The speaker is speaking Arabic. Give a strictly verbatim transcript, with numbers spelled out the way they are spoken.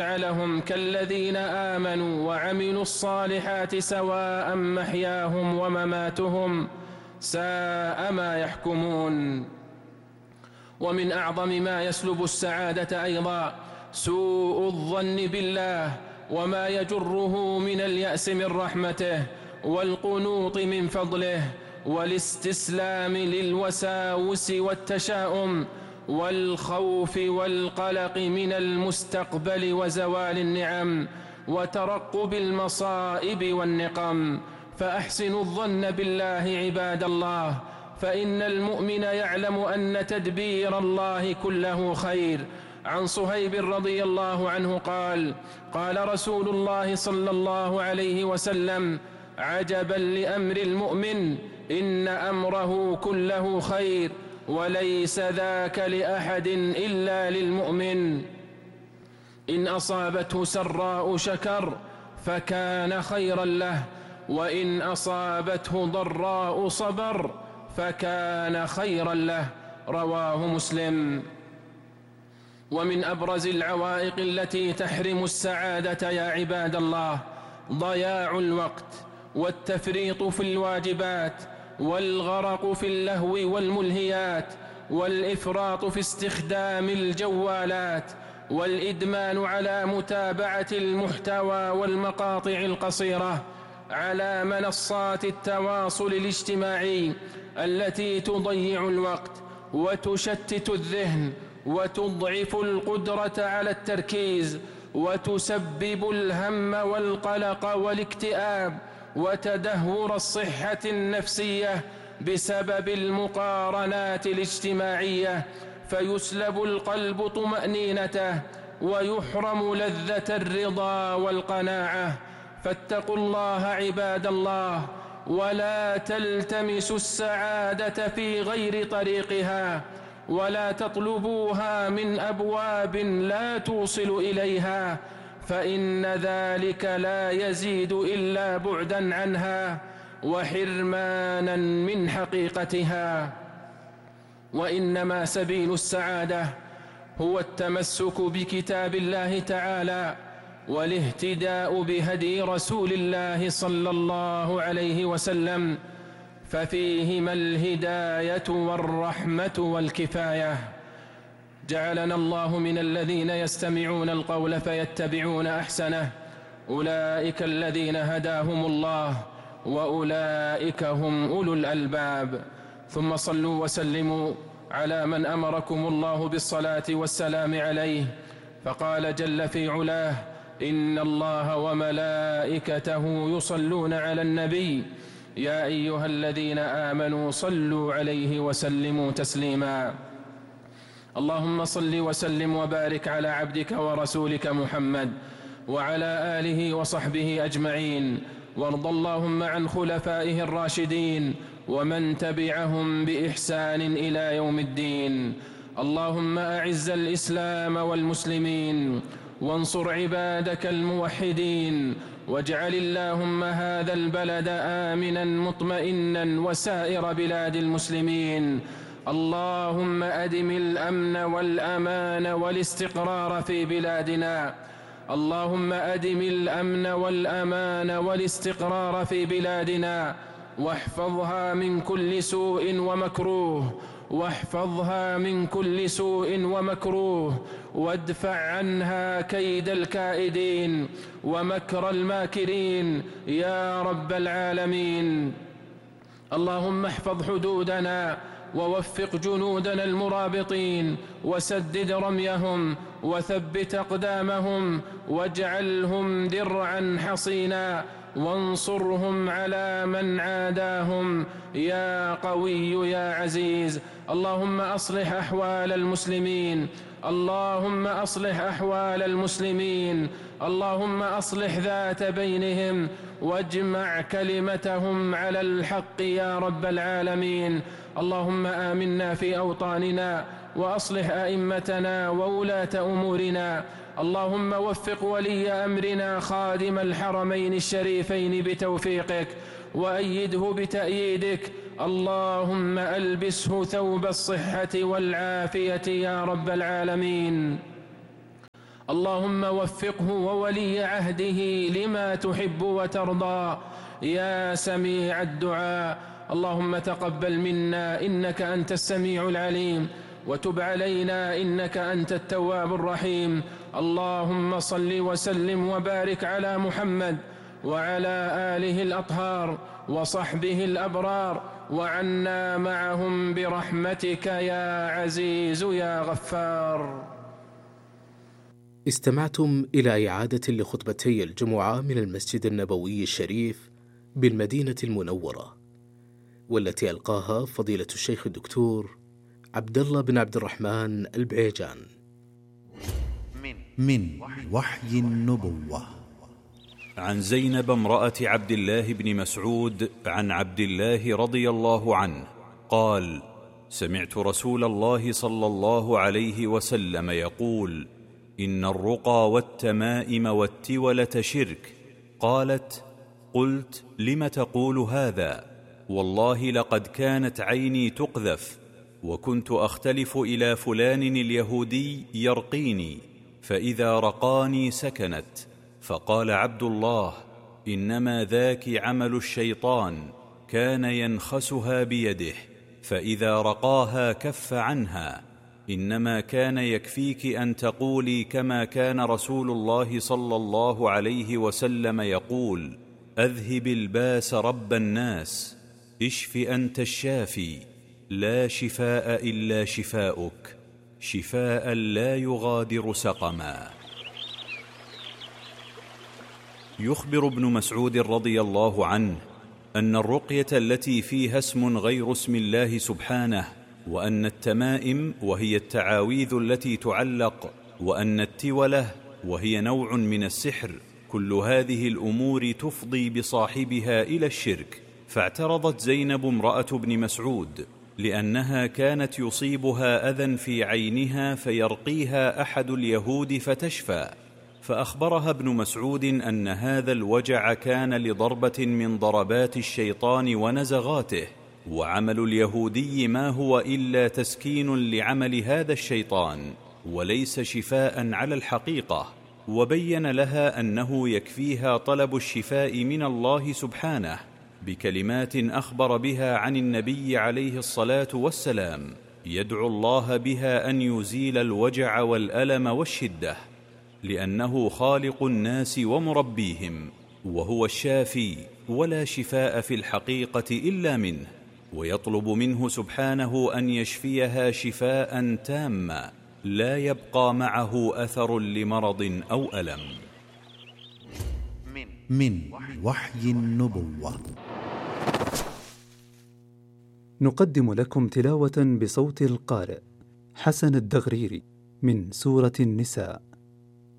جعلهم كالذين آمنوا وعملوا الصالحات سواء محياهم ومماتهم ساء ما يحكمون. ومن أعظم ما يسلب السعادة أيضا سوء الظن بالله وما يجره من اليأس من رحمته والقنوط من فضله والاستسلام للوساوس والتشاؤم والخوف والقلق من المستقبل وزوال النعم وترقب المصائب والنقم. فأحسنوا الظن بالله عباد الله، فإن المؤمن يعلم أن تدبير الله كله خير. عن صهيب رضي الله عنه قال: قال رسول الله صلى الله عليه وسلم: عجبا لأمر المؤمن، إن أمره كله خير، وليس ذاك لأحد إلا للمؤمن. إن أصابته سراء شكر فكان خيرا له، وإن أصابته ضراء صبر فكان خيرا له. رواه مسلم. ومن أبرز العوائق التي تحرم السعادة يا عباد الله ضياع الوقت والتفريط في الواجبات والغرق في اللهو والملهيات والإفراط في استخدام الجوالات والإدمان على متابعة المحتوى والمقاطع القصيرة على منصات التواصل الاجتماعي التي تضيع الوقت وتشتت الذهن وتضعف القدرة على التركيز وتسبب الهم والقلق والاكتئاب وتدهور الصحة النفسية بسبب المقارنات الاجتماعية، فيسلب القلب طمأنينته ويحرم لذة الرضا والقناعة. فاتقوا الله عباد الله، ولا تلتمسوا السعادة في غير طريقها، ولا تطلبوها من أبواب لا توصل إليها، فإن ذلك لا يزيد إلا بعدا عنها وحرمانا من حقيقتها. وإنما سبيل السعادة هو التمسك بكتاب الله تعالى والاهتداء بهدي رسول الله صلى الله عليه وسلم، ففيهما الهداية والرحمة والكفاية. جعلنا الله من الذين يستمعون القول فيتبعون أحسنه، أولئك الذين هداهم الله وأولئك هم أولو الألباب. ثم صلوا وسلموا على من أمركم الله بالصلاة والسلام عليه، فقال جل في علاه: إن الله وملائكته يصلون على النبي يا أيها الذين آمنوا صلوا عليه وسلموا تسليما. اللهم صل وسلم وبارك على عبدك ورسولك محمد وعلى آله وصحبه أجمعين، وارض اللهم عن خلفائه الراشدين ومن تبعهم بإحسان إلى يوم الدين. اللهم أعز الإسلام والمسلمين وانصر عبادك الموحدين، واجعل اللهم هذا البلد آمنا مطمئنا وسائر بلاد المسلمين. اللهم أدم الأمن والأمان والاستقرار في بلادنا. اللهم أدم الأمن والأمان والاستقرار في بلادنا، واحفظها من كل سوء ومكروه واحفظها من كل سوء ومكروه وادفع عنها كيد الكائدين ومكر الماكرين يا رب العالمين. اللهم احفظ حدودنا ووفق جنودنا المرابطين وسدد رميهم وثبت أقدامهم واجعلهم درعا حصينا، وانصرهم على من عاداهم يا قوي يا عزيز. اللهم أصلح أحوال المسلمين اللهم أصلح أحوال المسلمين اللهم أصلح ذات بينهم واجمع كلمتهم على الحق يا رب العالمين. اللهم آمنا في أوطاننا وأصلح أئمتنا وولاة أمورنا. اللهم وفق ولي أمرنا خادم الحرمين الشريفين بتوفيقك وأيده بتأييدك. اللهم ألبسه ثوب الصحة والعافية يا رب العالمين. اللهم وفقه وولي عهده لما تحب وترضى يا سميع الدعاء. اللهم تقبل منا إنك أنت السميع العليم، وتب علينا إنك أنت التواب الرحيم. اللهم صل وسلم وبارك على محمد وعلى آله الأطهار وصحبه الأبرار، وعنا معهم برحمتك يا عزيز يا غفار. استمعتم إلى إعادة لخطبتي الجمعة من المسجد النبوي الشريف بالمدينة المنورة، والتي ألقاها فضيلة الشيخ الدكتور عبد الله بن عبد الرحمن البعيجان. من وحي النبوة. عن زينب امرأة عبد الله بن مسعود عن عبد الله رضي الله عنه قال: سمعت رسول الله صلى الله عليه وسلم يقول: إن الرقى والتمائم والتولة شرك. قالت: قلت: لم تقول هذا؟ والله لقد كانت عيني تقذف، وكنت أختلف إلى فلان اليهودي يرقيني، فإذا رقاني سكنت. فقال عبد الله: إنما ذاك عمل الشيطان، كان ينخسها بيده، فإذا رقاها كف عنها. إنما كان يكفيك أن تقولي كما كان رسول الله صلى الله عليه وسلم يقول: أذهب الباس رب الناس، اشف أنت الشافي، لا شفاء إلا شفاؤك، شفاء لا يغادر سقما. يخبر ابن مسعود رضي الله عنه أن الرقية التي فيها اسم غير اسم الله سبحانه، وأن التمائم وهي التعاويذ التي تعلق، وأن التولة وهي نوع من السحر، كل هذه الأمور تفضي بصاحبها إلى الشرك. فاعترضت زينب امرأة ابن مسعود لأنها كانت يصيبها أذى في عينها فيرقيها أحد اليهود فتشفى، فأخبرها ابن مسعود أن هذا الوجع كان لضربة من ضربات الشيطان ونزغاته، وعمل اليهودي ما هو إلا تسكين لعمل هذا الشيطان وليس شفاء على الحقيقة. وبين لها أنه يكفيها طلب الشفاء من الله سبحانه بكلمات أخبر بها عن النبي عليه الصلاة والسلام، يدعو الله بها أن يزيل الوجع والألم والشدة، لأنه خالق الناس ومربيهم، وهو الشافي، ولا شفاء في الحقيقة إلا منه، ويطلب منه سبحانه أن يشفيها شفاء تاما لا يبقى معه أثر لمرض أو ألم. من وحي النبوة. نقدم لكم تلاوة بصوت القارئ حسن الدغريري من سورة النساء.